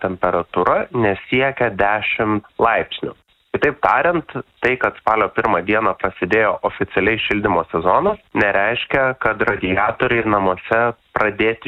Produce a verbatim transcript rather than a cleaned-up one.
temperatūra nesiekia dešimt laipsnių. Kitaip tariant, tai, kad spalio pirmą dieną prasidėjo oficialiai šildymo sezonas, nereiškia, kad radiatoriai namuose pradėti